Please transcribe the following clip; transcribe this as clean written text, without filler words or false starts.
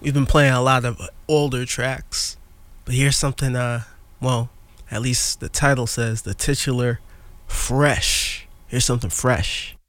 We've been playing a lot of older tracks, but here's something, well, at least the title says the titular fresh. Here's something fresh.